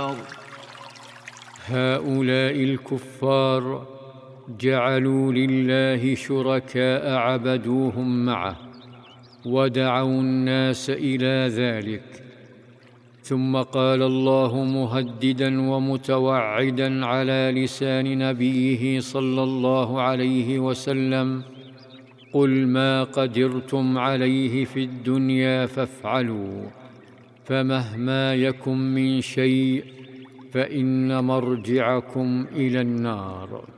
النار. هؤلاء الكفار جعلوا لله شركاء عبدوهم معه ودعوا الناس إلى ذلك. ثم قال الله مهددا ومتوعدا على لسان نبيه صلى الله عليه وسلم: قل ما قدرتم عليه في الدنيا فافعلوا، فمهما يكن من شيء فإن مرجعكم إلى النار.